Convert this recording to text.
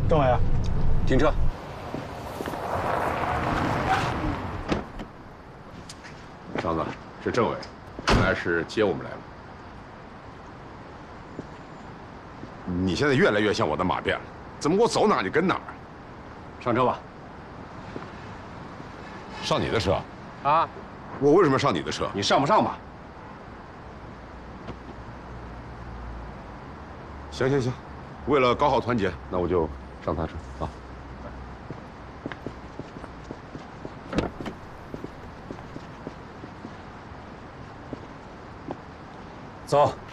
政委， 停车。 强子，是政委，看来是接我们来了。你现在越来越像我的马便了，怎么我走哪你跟哪儿？ 上车吧。 上你的车？ 啊？ 我为什么要上你的车？ 你上不上吧？ 行行行，为了搞好团结，那我就上他车啊。 走。